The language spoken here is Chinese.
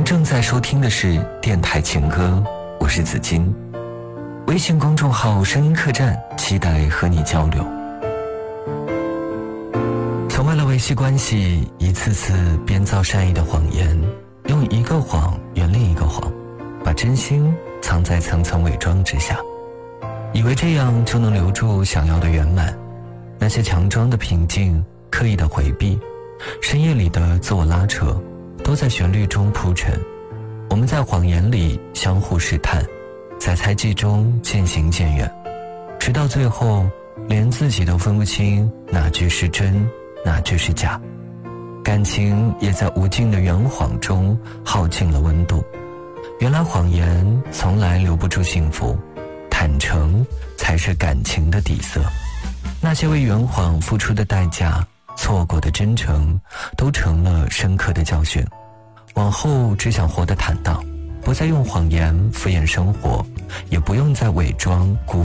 正在收听的是电台情歌，我是子金。微信公众号声音客栈，期待和你交流。从为了维系关系，一次次编造善意的谎言，用一个谎圆另一个谎，把真心藏在层层伪装之下，以为这样就能留住想要的圆满。那些强装的平静，刻意的回避，深夜里的自我拉扯，都在旋律中铺陈。我们在谎言里相互试探，在猜忌中渐行渐远，直到最后连自己都分不清哪句是真，哪句是假。感情也在无尽的圆谎中耗尽了温度。原来谎言从来留不住幸福，坦诚才是感情的底色。那些为圆谎付出的代价，错过的真诚，都成了深刻的教训。往后只想活得坦荡，不再用谎言敷衍生活，也不用再伪装辜